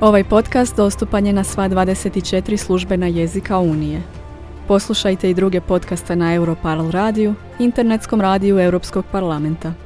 Ovaj podcast dostupan je na sva 24 službena jezika Unije. Poslušajte i druge podcaste na Europarl radiju, internetskom radiju Europskog parlamenta.